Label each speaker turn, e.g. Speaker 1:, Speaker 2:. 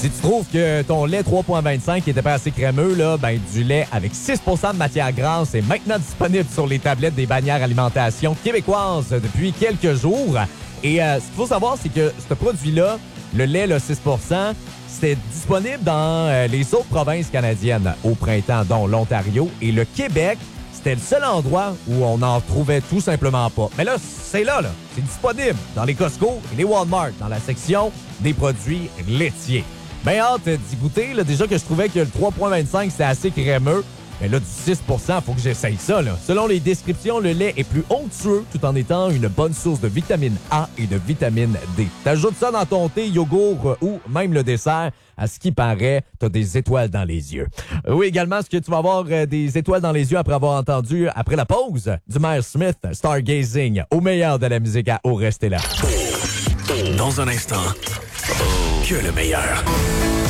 Speaker 1: Si tu trouves que ton lait 3,25 était pas assez crémeux, là, ben, du lait avec 6 de matière grasse est maintenant disponible sur les tablettes des bannières alimentation québécoises depuis quelques jours. Et ce qu'il faut savoir, c'est que ce produit-là, le lait, là, 6 c'était disponible dans les autres provinces canadiennes au printemps, dont l'Ontario et le Québec. C'était le seul endroit où on n'en trouvait tout simplement pas. Mais là, c'est là. C'est disponible dans les Costco et les Walmart, dans la section des produits laitiers. Ben hâte d'y goûter. Là, déjà que je trouvais que le 3,25 c'était assez crémeux. Mais là, du 6 faut que j'essaye ça. Là. Selon les descriptions, le lait est plus onctueux tout en étant une bonne source de vitamine A et de vitamine D. T'ajoutes ça dans ton thé, yogourt ou même le dessert. À ce qui paraît, t'as des étoiles dans les yeux. Oui, également, est-ce que tu vas avoir des étoiles dans les yeux après avoir entendu, après la pause, du Miles Smith, Stargazing, au meilleur de la musique à O, restez là.
Speaker 2: Dans un instant, que le meilleur.